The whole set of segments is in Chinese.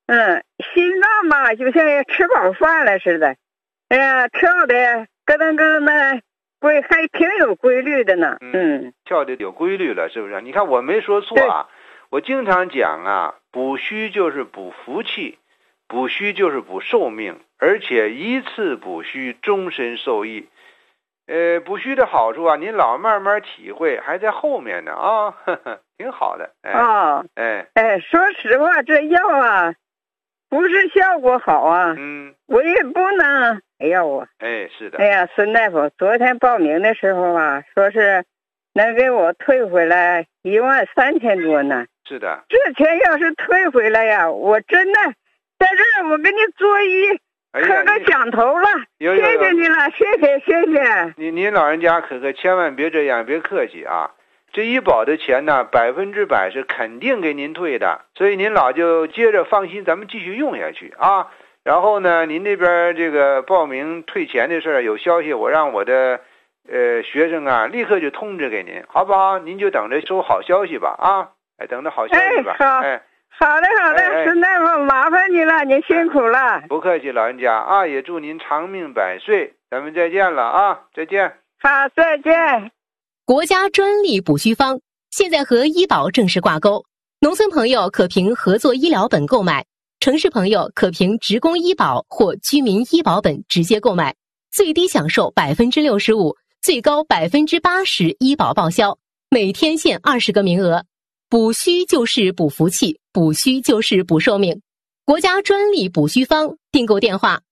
心脏吧，就像吃饱饭了似的，跳的咯噔咯噔的，还挺有规律的呢。 跳的有规律了，是不是？你看我没说错啊，我经常讲啊，补虚就是补福气，补虚就是补寿命，而且一次补虚终身受益。补虚的好处啊，您老慢慢体会，还在后面呢啊，呵呵，挺好的。 说实话，这药啊，不是效果好啊。我也不能。 是的。 孙大夫，昨天报名的时候啊，说是能给我退回来13000多呢。 是的。 这钱要是退回来呀，我真的在这儿，我给你作揖。磕个响头了，谢谢你了，谢谢。 您老人家可千万别这样，别客气啊！这医保的钱呢，100%是肯定给您退的，所以您老就接着放心，咱们继续用下去啊。然后呢，您那边这个报名退钱的事儿有消息，我让我的学生啊立刻就通知给您，好不好？您就等着收好消息吧啊！等着好消息吧。 好的，孙大夫，麻烦你了，您辛苦了。 不客气，老人家啊，也祝您长命百岁，咱们再见了啊，再见。 好，再见。 国家专利补虚方现在和医保正式挂钩，农村朋友可凭合作医疗本购买，城市朋友可凭职工医保或居民医保本直接购买，最低享受65%，最高80%医保报销，每天限20个名额。补虚就是补福气，补虚就是补寿命。国家专利补虚方，订购电话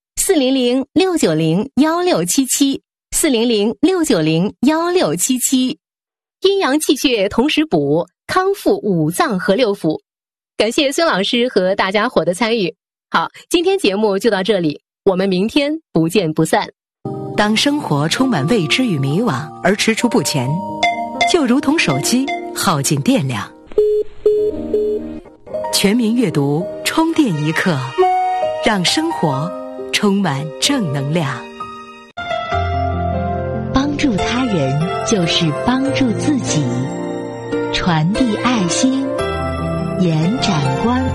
400-690-1677，400-690-1677。阴阳气血同时补，康复五脏和六腑。感谢孙老师和大家伙的参与。好，今天节目就到这里，我们明天不见不散。 当生活充满未知与迷惘而踟蹰不前，就如同手机耗尽电量。全民阅读充电一刻，让生活充满正能量。 帮助他人就是帮助自己，传递爱心，延展关怀。